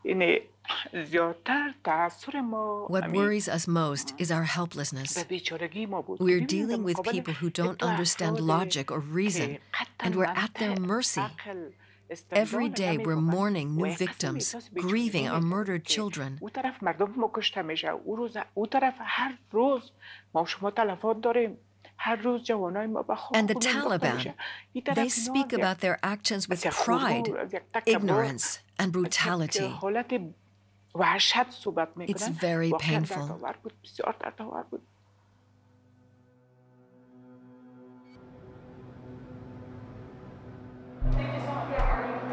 یعنی زیادتر تأثیر ما What همین worries us most is our به helplessness. بیچارگی ما بود که We're ببینید در dealing with مقابل people who don't دو understand افراد logic or reason, که قطعا and we're at their منطق mercy. عقل Every استدلال day we're نمیفهمن mourning و new یک قسم victims, احساس grieving بیچارگی our میکنیم murdered که children. اون طرف مردم ما کشته میشه او طرف هر روز ما شما تلفات داریم هر روز جوانای ما به And the خون انداخته Taliban, میشه این they طرف اینا speak از یک about their actions از with یک pride, غرور از یک تکبر ignorance, and از یک brutality. حالت وحشت صحبت It's میکنن very واقعا painful. دردآور بود بسیار دردآور بود Thank you so much for your argument.